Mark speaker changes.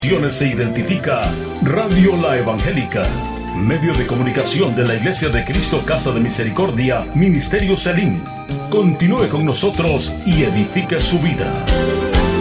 Speaker 1: Se identifica Radio La Evangélica, medio de comunicación de la Iglesia de Cristo Casa de Misericordia, Ministerio Selim. Continúe con nosotros y edifique su vida.